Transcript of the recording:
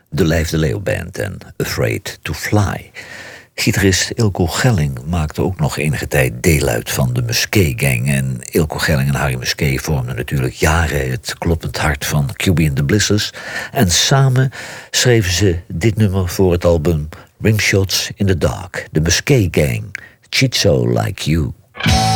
de Lijf de Leeuw Band en Afraid to Fly. Gitarist Eelco Gelling maakte ook nog enige tijd deel uit van de Musquet Gang. En Eelco Gelling en Harry Musquet vormden natuurlijk jaren het kloppend hart van QB and the Blizzards. En samen schreven ze dit nummer voor het album Rimshots in the Dark. De Musquet Gang, Cheat So Like You.